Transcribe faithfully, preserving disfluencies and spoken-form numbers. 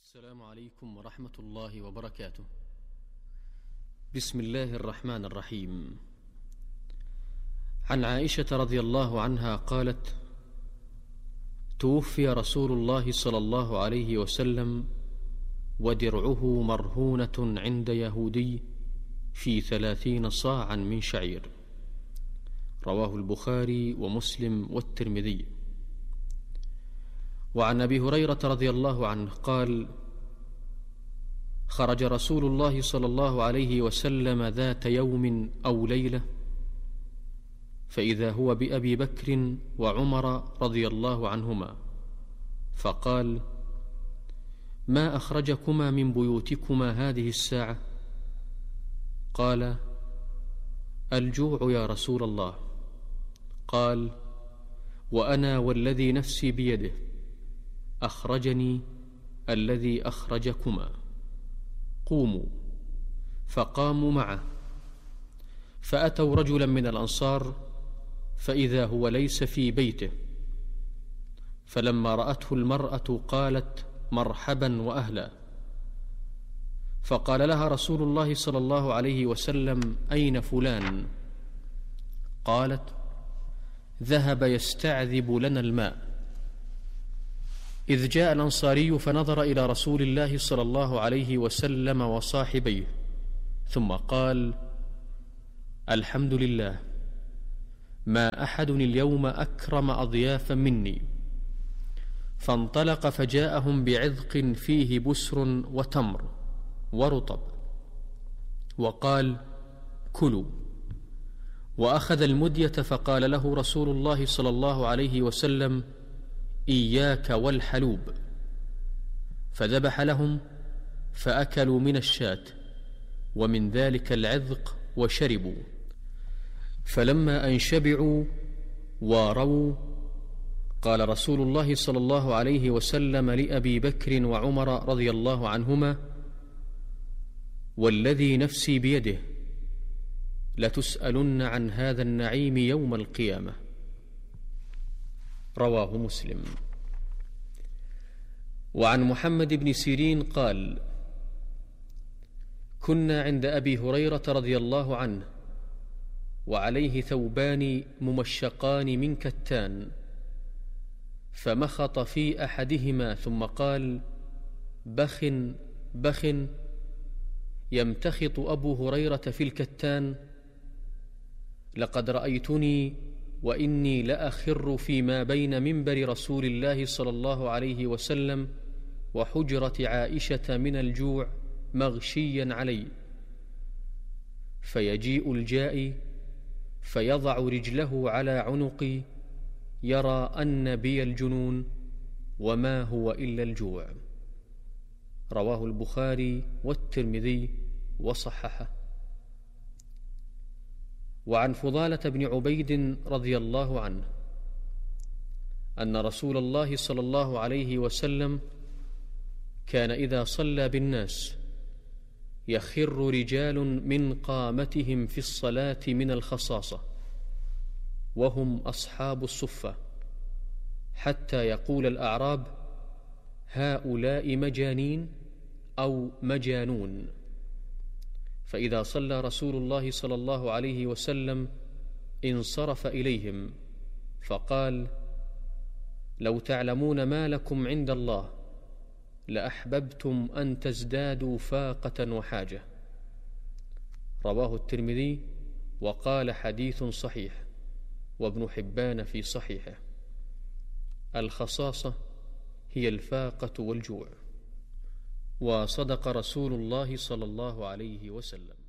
السلام عليكم ورحمة الله وبركاته. بسم الله الرحمن الرحيم. عن عائشة رضي الله عنها قالت: توفي رسول الله صلى الله عليه وسلم ودرعه مرهونة عند يهودي في ثلاثين صاعا من شعير. رواه البخاري ومسلم والترمذي. وعن أبي هريرة رضي الله عنه قال: خرج رسول الله صلى الله عليه وسلم ذات يوم أو ليلة، فإذا هو بأبي بكر وعمر رضي الله عنهما، فقال: ما أخرجكما من بيوتكما هذه الساعة؟ قال: الجوع يا رسول الله. قال: وأنا والذي نفسي بيده أخرجني الذي أخرجكما، قوموا. فقاموا معه، فأتوا رجلا من الأنصار فإذا هو ليس في بيته، فلما رأته المرأة قالت: مرحبا وأهلا. فقال لها رسول الله صلى الله عليه وسلم: أين فلان؟ قالت: ذهب يستعذب لنا الماء. إذ جاء الأنصاري فنظر إلى رسول الله صلى الله عليه وسلم وصاحبيه، ثم قال: الحمد لله، ما أحد اليوم أكرم أضيافا مني. فانطلق فجاءهم بعذق فيه بسر وتمر ورطب، وقال: كلوا. وأخذ المدية فقال له رسول الله صلى الله عليه وسلم: إياك والحلوب. فذبح لهم فأكلوا من الشاة ومن ذلك العذق وشربوا. فلما أن شبعوا واروا قال رسول الله صلى الله عليه وسلم لأبي بكر وعمر رضي الله عنهما: والذي نفسي بيده لتسألن عن هذا النعيم يوم القيامة. رواه مسلم. وعن محمد بن سيرين قال: كنا عند أبي هريرة رضي الله عنه وعليه ثوبان ممشقان من كتان، فمخط في أحدهما ثم قال: بخ بخ. يمتخط أبو هريرة في الكتان: لقد رأيتني وإني لأخر فيما بين منبر رسول الله صلى الله عليه وسلم وحجرة عائشة من الجوع مغشيا علي، فيجيء الجائي فيضع رجله على عنقي يرى أن بي الجنون وما هو إلا الجوع. رواه البخاري والترمذي وصححه. وعن فضالة بن عبيد رضي الله عنه أن رسول الله صلى الله عليه وسلم كان إذا صلى بالناس يخر رجال من قامتهم في الصلاة من الخصاصة، وهم أصحاب الصفة، حتى يقول الأعراب: هؤلاء مجانين أو مجانون. فإذا صلى رسول الله صلى الله عليه وسلم انصرف إليهم فقال: لو تعلمون ما لكم عند الله لأحببتم أن تزدادوا فاقة وحاجة. رواه الترمذي وقال: حديث صحيح، وابن حبان في صحيحه. الخصاصة هي الفاقة والجوع. وصدق رسول الله صلى الله عليه وسلم.